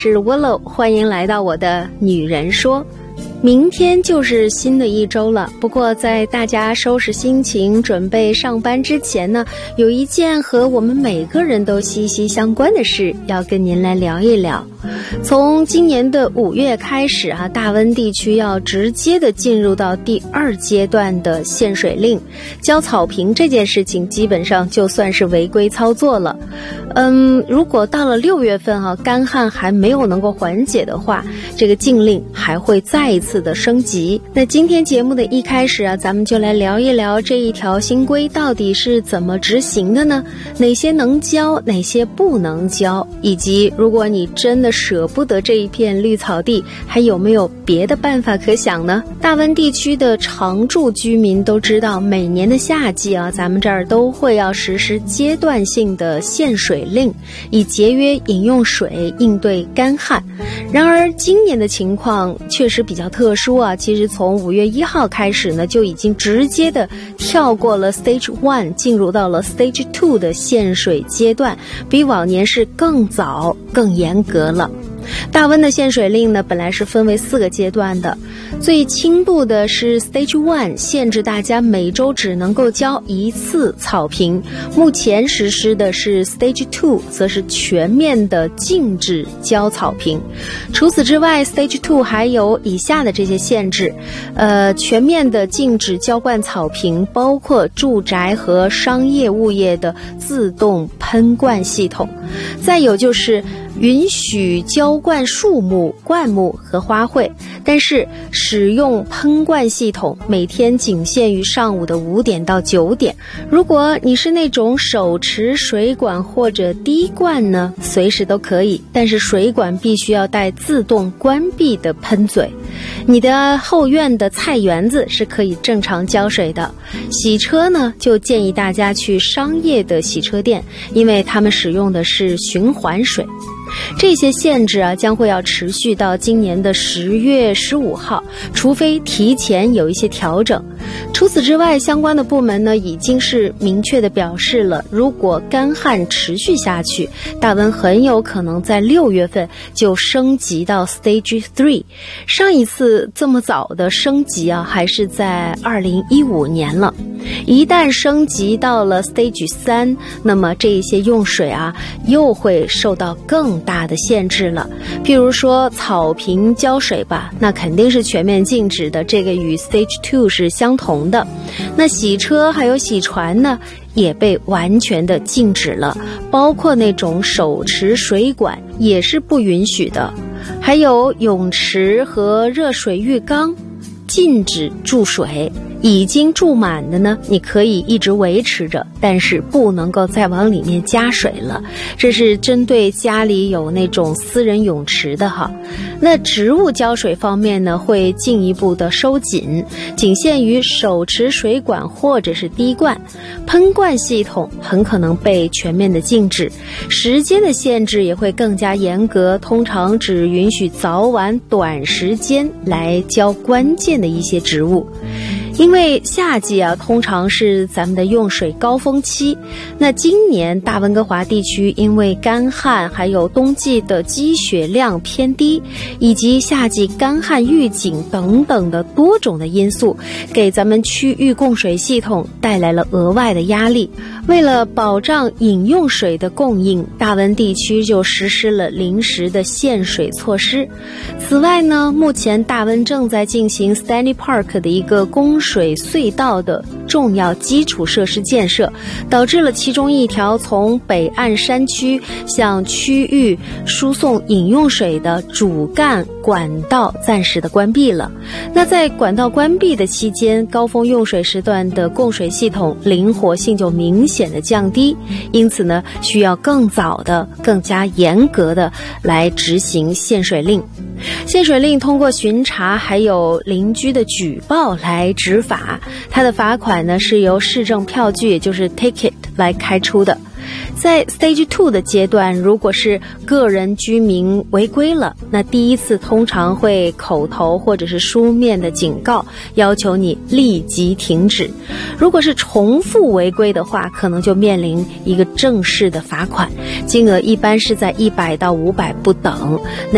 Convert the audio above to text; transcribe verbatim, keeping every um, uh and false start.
是 Willow， 欢迎来到我的女人说。明天就是新的一周了，不过在大家收拾心情准备上班之前呢，有一件和我们每个人都息息相关的事要跟您来聊一聊。从今年的五月开始啊，大温地区要直接的进入到第二阶段的限水令，浇草坪这件事情基本上就算是违规操作了。嗯，如果到了六月份啊，干旱还没有能够缓解的话，这个禁令还会再一次的升级。那今天节目的一开始啊，咱们就来聊一聊这一条新规到底是怎么执行的呢？哪些能浇，哪些不能浇，以及如果你真的舍不得这一片绿草地，还有没有别的办法可想呢？大温地区的常住居民都知道，每年的夏季啊，咱们这儿都会要实施阶段性的限水令，以节约饮用水，应对干旱。然而今年的情况确实比较特殊啊，其实从五月一号开始呢，就已经直接的跳过了 Stage One， 进入到了 Stage Two 的限水阶段，比往年是更早、更严格了。大温的限水令呢，本来是分为四个阶段的，最轻度的是 Stage One， 限制大家每周只能够浇一次草坪。目前实施的是 Stage Two， 则是全面的禁止浇草坪。除此之外 ，Stage Two 还有以下的这些限制，呃，全面的禁止浇灌草坪，包括住宅和商业物业的自动喷灌系统。再有就是允许浇灌树木、灌木和花卉，但是使用喷灌系统每天仅限于上午的五点到九点。如果你是那种手持水管或者滴灌呢，随时都可以，但是水管必须要带自动关闭的喷嘴。你的后院的菜园子是可以正常浇水的。洗车呢，就建议大家去商业的洗车店，因为他们使用的是循环水。这些限制啊，将会要持续到今年的十月十五号，除非提前有一些调整。除此之外，相关的部门呢，已经是明确的表示了，如果干旱持续下去，大温很有可能在六月份就升级到 Stage Three。上一次这么早的升级啊，还是在二零一五年了。一旦升级到了 Stage 三，那么这一些用水啊，又会受到更大的限制了。譬如说草坪浇水吧，那肯定是全面禁止的，这个与 Stage Two 是相同的。那洗车还有洗船呢，也被完全的禁止了，包括那种手持水管也是不允许的。还有泳池和热水浴缸禁止注水，已经注满的呢，你可以一直维持着，但是不能够再往里面加水了。这是针对家里有那种私人泳池的哈。那植物浇水方面呢，会进一步的收紧，仅限于手持水管或者是滴灌。喷灌系统很可能被全面的禁止，时间的限制也会更加严格，通常只允许早晚短时间来浇关键的一些植物。因为夏季啊，通常是咱们的用水高峰期。那今年大温哥华地区因为干旱，还有冬季的积雪量偏低，以及夏季干旱预警等等的多种的因素，给咱们区域供水系统带来了额外的压力。为了保障饮用水的供应，大温地区就实施了临时的限水措施。此外呢，目前大温正在进行 Stanley Park 的一个供水隧道的重要基础设施建设，导致了其中一条从北岸山区向区域输送饮用水的主干管道暂时的关闭了。那在管道关闭的期间，高峰用水时段的供水系统灵活性就明显的降低，因此呢，需要更早的、更加严格的来执行限水令。限水令通过巡查还有邻居的举报来执法，它的罚款呢是由市政票据，也就是 ticket 来开出的。在 Stage Two 的阶段，如果是个人居民违规了，那第一次通常会口头或者是书面的警告，要求你立即停止。如果是重复违规的话，可能就面临一个正式的罚款，金额一般是在一百到五百不等。那